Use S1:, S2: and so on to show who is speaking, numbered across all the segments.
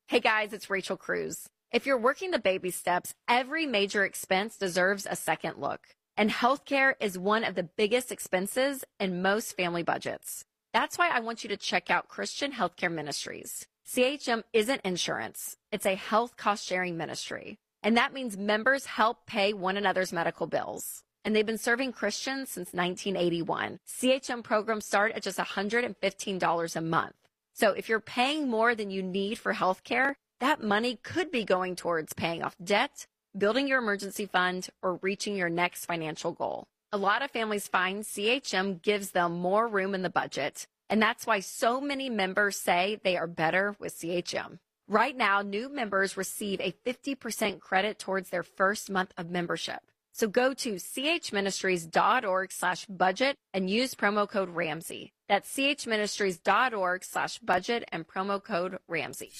S1: Hey guys, it's Rachel Cruz. If you're working the baby steps, every major expense deserves a second look. And healthcare is one of the biggest expenses in most family budgets. That's why I want you to check out Christian Healthcare Ministries. CHM isn't insurance. It's a health cost-sharing ministry. And that means members help pay one another's medical bills. And they've been serving Christians since 1981. CHM programs start at just $115 a month. So if you're paying more than you need for healthcare, that money could be going towards paying off debt, building your emergency fund, or reaching your next financial goal. A lot of families find CHM gives them more room in the budget, and that's why so many members say they are better with CHM. Right now, new members receive a 50% credit towards their first month of membership. So go to chministries.org/budget and use promo code Ramsey. That's chministries.org/budget and promo code Ramsey.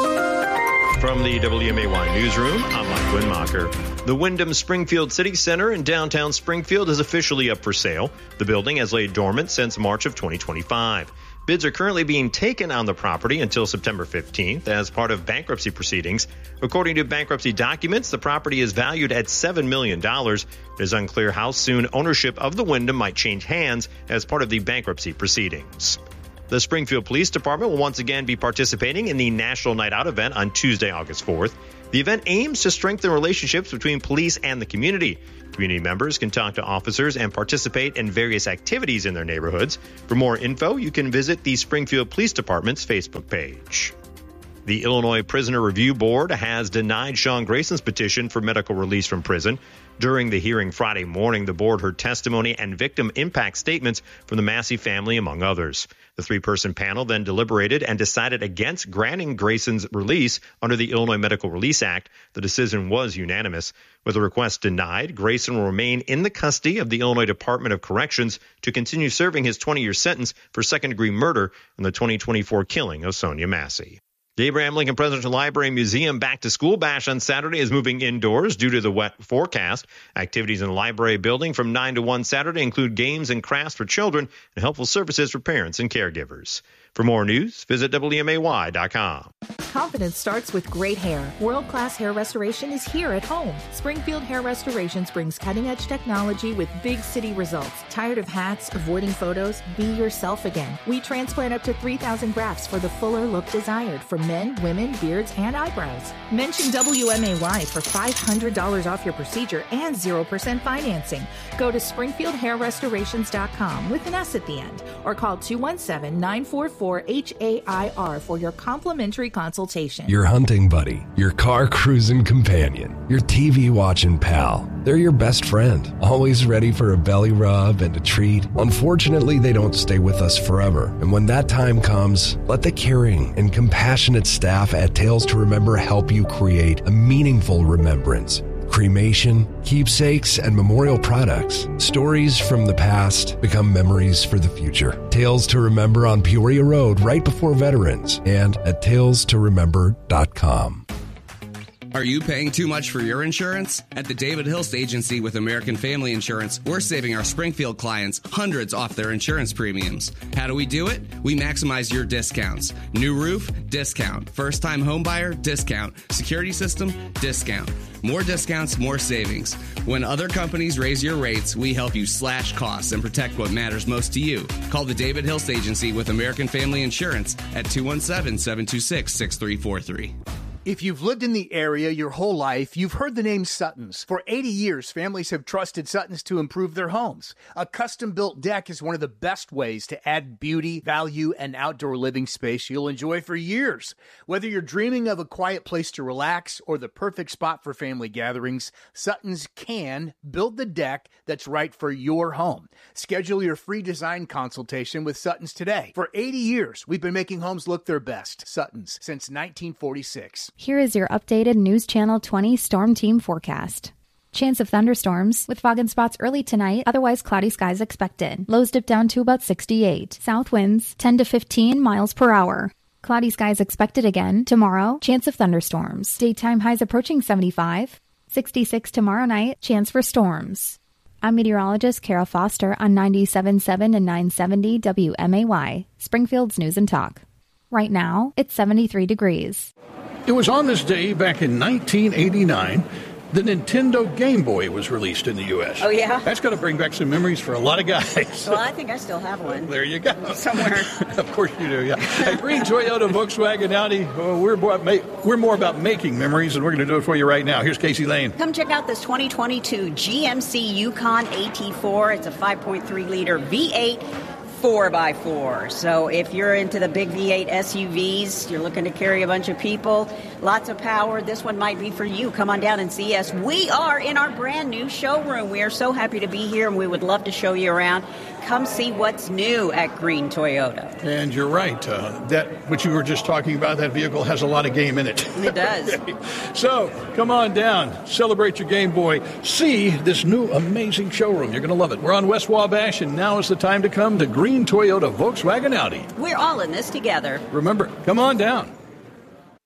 S2: From the WMAY newsroom, I'm Mike Winmacher. The Wyndham Springfield City Center in downtown Springfield is officially up for sale. The building has laid dormant since March of 2025. Bids are currently being taken on the property until September 15th as part of bankruptcy proceedings. According to bankruptcy documents, the property is valued at $7 million. It is unclear how soon ownership of the Wyndham might change hands as part of the bankruptcy proceedings. The Springfield Police Department will once again be participating in the National Night Out event on Tuesday, August 4th. The event aims to strengthen relationships between police and the community. Community members can talk to officers and participate in various activities in their neighborhoods. For more info, you can visit the Springfield Police Department's Facebook page. The Illinois Prisoner Review Board has denied Sean Grayson's petition for medical release from prison. During the hearing Friday morning, the board heard testimony and victim impact statements from the Massey family, among others. The three-person panel then deliberated and decided against granting Grayson's release under the Illinois Medical Release Act. The decision was unanimous. With the request denied, Grayson will remain in the custody of the Illinois Department of Corrections to continue serving his 20-year sentence for second-degree murder in the 2024 killing of Sonia Massey. The Abraham Lincoln Presidential Library Museum Back to School Bash on Saturday is moving indoors due to the wet forecast. Activities in the library building from 9 to 1 Saturday include games and crafts for children and helpful services for parents and caregivers. For more news, visit WMAY.com.
S3: Confidence starts with great hair. World-class hair restoration is here at home. Springfield Hair Restorations brings cutting-edge technology with big city results. Tired of hats, avoiding photos? Be yourself again. We transplant up to 3,000 grafts for the fuller look desired for men, women, beards, and eyebrows. Mention WMAY for $500 off your procedure and 0% financing. Go to SpringfieldHairRestorations.com with an S at the end or call 217-944-HAIR for your complimentary consultation.
S4: Your hunting buddy, your car cruising companion, your TV watching pal. They're your best friend, always ready for a belly rub and a treat. Unfortunately, they don't stay with us forever. And when that time comes, let the caring and compassionate staff at Tales to Remember help you create a meaningful remembrance. Cremation, keepsakes, and memorial products. Stories from the past become memories for the future. Tales to Remember on Peoria Road right before Veterans and at talestoremember.com.
S5: Are you paying too much for your insurance? At the David Hilst Agency with American Family Insurance, we're saving our Springfield clients hundreds off their insurance premiums. How do we do it? We maximize your discounts. New roof? Discount. First-time homebuyer? Discount. Security system? Discount. More discounts, more savings. When other companies raise your rates, we help you slash costs and protect what matters most to you. Call the David Hilst Agency with American Family Insurance at 217-726-6343.
S6: If you've lived in the area your whole life, you've heard the name Sutton's. For 80 years, families have trusted Sutton's to improve their homes. A custom-built deck is one of the best ways to add beauty, value, and outdoor living space you'll enjoy for years. Whether you're dreaming of a quiet place to relax or the perfect spot for family gatherings, Sutton's can build the deck that's right for your home. Schedule your free design consultation with Sutton's today. For 80 years, we've been making homes look their best. Sutton's, since 1946.
S7: Here is your updated News Channel 20 Storm Team forecast. Chance of thunderstorms with fog and spots early tonight, otherwise cloudy skies expected. Lows dip down to about 68. South winds 10 to 15 miles per hour. Cloudy skies expected again tomorrow. Chance of thunderstorms. Daytime highs approaching 75. 66 tomorrow night. Chance for storms. I'm meteorologist Kara Foster on 97.7 and 970 WMAY, Springfield's News and Talk. Right now, it's 73 degrees.
S8: It was on this day back in 1989 the Nintendo Game Boy was released in the U.S.
S9: Oh, yeah?
S8: That's going to bring back some memories for a lot of guys.
S9: Well, I think I still have one.
S8: There you go.
S9: Somewhere.
S8: Of course you do, yeah. At Green Toyota, Volkswagen, Audi, we're more about making memories, and we're going to do it for you right now. Here's Casey Lane.
S9: Come check out this 2022 GMC Yukon AT4. It's a 5.3-liter V8 4x4. So if you're into the big V8 SUVs, you're looking to carry a bunch of people, lots of power, this one might be for you. Come on down and see us. We are in our brand new showroom. We are so happy to be here, and we would love to show you around. Come see what's new at Green Toyota.
S8: And you're right. That what you were just talking about, that vehicle has a lot of game in it.
S9: It does.
S8: Okay. So come on down, celebrate your Game Boy, see this new amazing showroom. You're going to love it. We're on West Wabash, and now is the time to come to Green Toyota, Volkswagen, Audi.
S9: We're all in this together.
S8: Remember, come on down.